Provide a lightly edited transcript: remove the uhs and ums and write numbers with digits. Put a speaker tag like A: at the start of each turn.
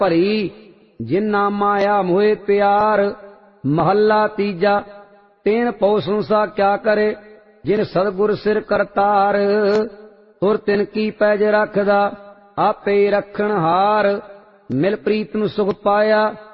A: ਭਰੀ ਜਿਨਾ ਮਾਇਆ ਮੋਹਿ ਪਿਆਰ। ਮਹੱਲਾ ਤੀਜਾ। ਤੈਨ ਪਉ ਸੰਸਾ ਕਿਆ ਕਰੇ ਜਿਨ ਸਤਿਗੁਰ ਸਿਰ ਕਰਤਾਰ। ਤੁਰ ਤਿਨ ਕੀ ਪੈਜ ਰਖਦਾ ਆਪੇ ਰਖਣ ਹਾਰ। ਮਿਲ ਪ੍ਰੀਤ ਨੂੰ ਸੁਖ ਪਾਇਆ